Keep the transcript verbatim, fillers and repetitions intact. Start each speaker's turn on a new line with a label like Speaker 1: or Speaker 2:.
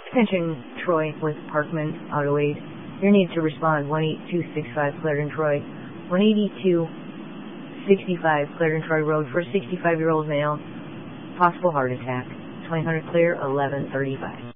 Speaker 1: Attention, Troy with Parkman Auto Aid. Your need to respond one eight two six five Clarendon Troy, one eighty-two sixty-five Clarendon Troy Road for a sixty-five-year-old male, possible heart attack. twenty hundred clear, eleven thirty-five.